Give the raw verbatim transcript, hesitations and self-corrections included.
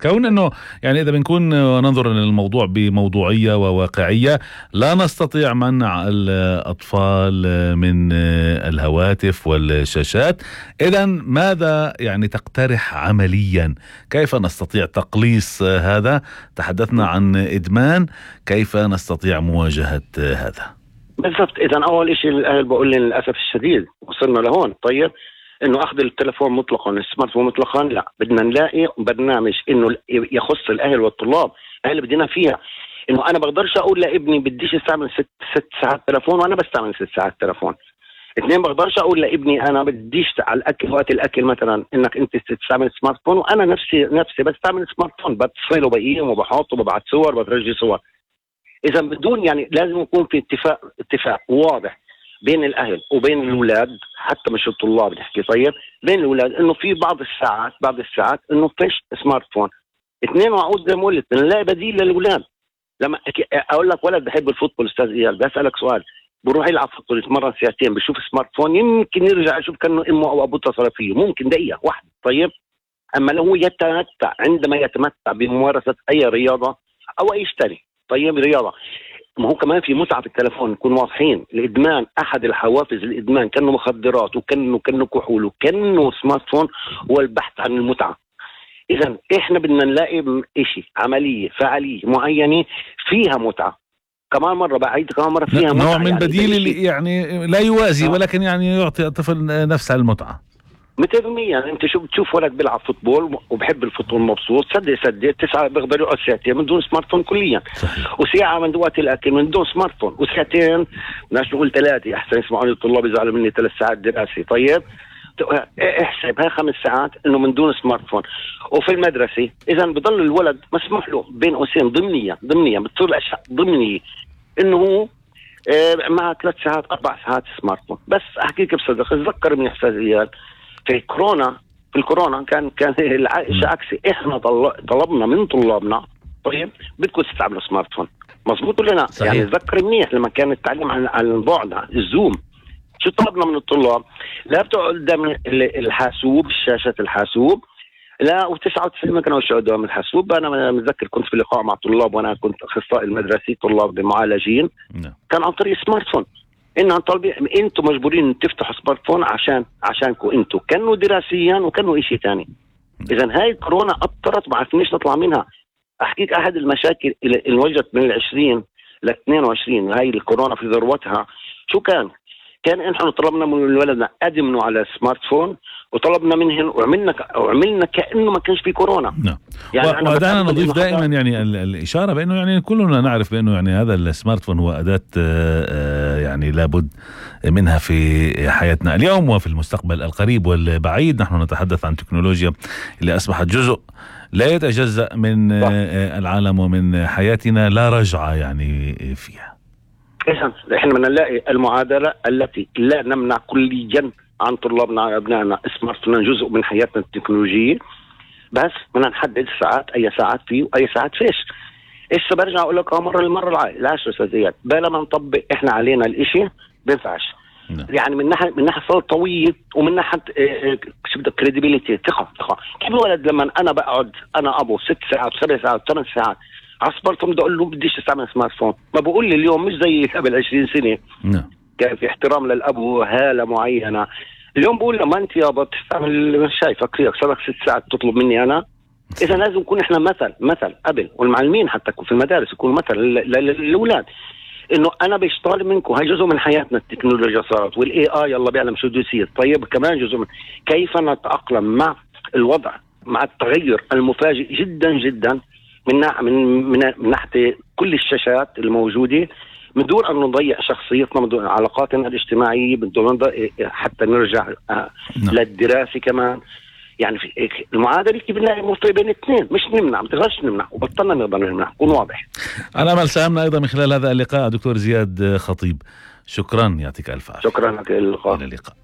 كون أنه يعني إذا بنكون ننظر للموضوع بموضوعية وواقعية، لا نستطيع منع الأطفال من الهواتف والشاشات. إذن ماذا يعني تقترح عمليا؟ كيف نستطيع تقليص هذا؟ تحدثنا عن إدمان، كيف نستطيع مواجهة هذا؟ بالضبط. إذن أول إشي الأهل بقول لي للأسف الشديد وصلنا لهون. طيب إنه أخذ التلفون مطلقا، السمارت فون مطلقا، لا، بدنا نلاقي برنامج إنه يخص الأهل والطلاب. أهل بدينا فيها إنه أنا بقدرش أقول لابني بديش استعمل ست ست ساعات تلفون وأنا بستعمل ست ساعات تلفون. اثنين، بقدرش أقول لابني أنا بديش على الأكل وقت الأكل مثلا إنك أنت تستعمل سمارت فون وأنا نفسي نفسي بستعمل سمارت فون، بتصل وبقيم وبحط وببعت صور وبترجي صور. إذا بدون يعني لازم يكون في اتفاق اتفاق واضح بين الأهل وبين الأولاد، حتى مش الطلاب نحكي. طيب بين الأولاد إنه في بعض الساعات بعض الساعات إنه فيش سمارت فون. اثنين، وأعود زي ما قلت نلاقي بديل للأولاد. لما أقول لك ولد بحب الفوتبول أستاذ إياد، بسألك سؤال، بروح يلعب فوتبول يتمرن ساعتين، بشوف سمارت فون، يمكن يرجع يشوف كأنه أمه أو أبوه اتصل فيه، ممكن دقيقة واحدة. طيب أما لو يتمتع عندما يتمتع بممارسة أي رياضة أو أي اشتري طيب رياضة، ما هو كمان في متعة في التلفون، نكون واضحين. الإدمان أحد الحوافز الإدمان كأنه مخدرات وكأنه كأنه كحول وكأنه سمارت فون هو البحث عن المتعة. إذن إحنا بدنا نلاقي إشي عملية فعالية معينة فيها متعة. كمان مرة بعيد كمان مرة فيها نوع متعة من يعني بديل اللي يعني لا يوازي، ولكن يعني يعطي الطفل نفس المتعة مئة بالمئة. يعني انت شو بتشوف ولد بيلعب فوتبول وبحب الفوتبول مبسوط، صدق صدق تسعة بيقدر يقعد ساعتين من دون سمارت فون كليا. صحيح. وساعة من وقت الأكل من دون سمارت فون، وساعتين بدناش نقول ثلاثة، أحسن يسمعوني الطلاب يزعلوا مني، ثلاث ساعات دراسة. طيب احسب هاي خمس ساعات إنه من دون سمارت فون. وفي المدرسة إذا بضل الولد مسموح له بين قوسين ضمنيا ضمنيا بتصير الأشياء ضمنية إنه هو مع ثلاث ساعات أربع ساعات سمارت فون. بس أحكيك بصدق، أتذكر من أستاذ إياد في كورونا في الكورونا كان كان العائشة عكسي. احنا طلبنا من طلابنا طيب بدكم تستعملوا سمارت فون، مظبوط ولا لا؟ يعني اتذكر منيح لما كان التعليم عن عن البعد الزوم، شو طلبنا من الطلاب؟ لا بتقعد قدام الحاسوب، شاشة الحاسوب، لا، وتسعة وتسعين كانوا يقعدوا قدام الحاسوب. انا متذكر كنت في لقاء مع طلاب وانا كنت اخصائي المدرسي، طلاب معالجين، كان عن طريق سمارت فون. إنهم طالبين انتم مجبورين تفتحوا سمارت فون عشان عشانكم انتم، كانوا دراسيا وكانوا إشي تاني. اذا هاي الكورونا اثرت، ما عرفناش نطلع منها. احكيك احد المشاكل اللي وجدت من العشرين ل اثنين وعشرين، هاي الكورونا في ذروتها، شو كان كان احنا طلبنا من الولدنا ادمنوا على سمارت فون، وطلبنا منهم وعملنا وعملنا كانه ما كانش في كورونا. نعم. يعني ودعنا نضيف دائما يعني الاشاره بانه يعني كلنا نعرف بانه يعني هذا السمارت فون هو اداه يعني لابد منها في حياتنا اليوم وفي المستقبل القريب والبعيد. نحن نتحدث عن تكنولوجيا اللي اصبحت جزء لا يتجزأ من العالم ومن حياتنا، لا رجعه يعني فيها. إذن إحنا بدنا نلاقي المعادلة التي لا نمنع كليا عن طلابنا أبنائنا سمارت فون جزء من حياتنا التكنولوجية، بس بدنا نحدد ساعات، أي ساعات فيه وأي ساعات فيش. إيش برجع أقول لك مرة المرة العاشرة أستاذيات بلا ما نطبق إحنا علينا الإشي بينفعش. يعني من ناحية من ناحية صوت طويل ومن ناحية شو بدك كريديبيليتي، ثقة ثقة. كيف الولد لما أنا بقعد أنا أبو ست ساعات سبع ساعات ثمان ساعات عصبرت بدي اقول له بديش استعمل سمارت فون، ما بقول لي اليوم مش زي قبل عشرين سنة. نعم. كان في احترام للاب وهالة معينة. اليوم بقول له ما انت يابا بتستعمل، مش شايفك فيك صارك ست ساعات تطلب مني انا. اذا لازم نكون احنا مثل مثل قبل، والمعلمين حتى في المدارس يكونوا مثل للاولاد، انه انا بيش طالب منكم، هاي جزء من حياتنا التكنولوجيا صارت، والاي اي يلا بيعلم شو بده يصير. طيب كمان جزء من كيف نتأقلم مع الوضع، مع التغير المفاجئ جدا جدا من من من ناحية كل الشاشات الموجودة، من دون أن نضيع شخصيتنا، من دون علاقاتنا الاجتماعية، من دون حتى نرجع نعم. للدراسة كمان. يعني في المعادلة كيف نلاقي موفق بين الاثنين، مش نمنع، ما تقدرش نمنع، وبطلنا نقدر نمنع، نكون واضح. على أمل ساهمنا أيضا من خلال هذا اللقاء دكتور زياد خطيب، شكرا، يعطيك ألف عافية. شكرا لك. إلى اللقاء.